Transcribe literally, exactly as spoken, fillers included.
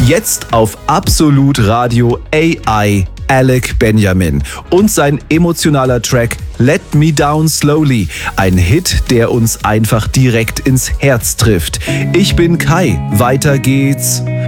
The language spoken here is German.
Jetzt auf Absolut Radio A I, Alec Benjamin und sein emotionaler Track Let Me Down Slowly, ein Hit, der uns einfach direkt ins Herz trifft. Ich bin Kai, weiter geht's.